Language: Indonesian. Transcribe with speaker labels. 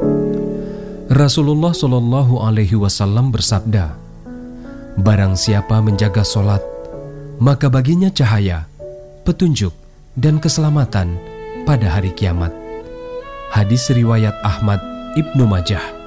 Speaker 1: Rasulullah Shallallahu Alaihi Wasallam bersabda, "Barang siapa menjaga solat, maka baginya cahaya, petunjuk, dan keselamatan pada hari kiamat." Hadis riwayat Ahmad Ibnu Majah.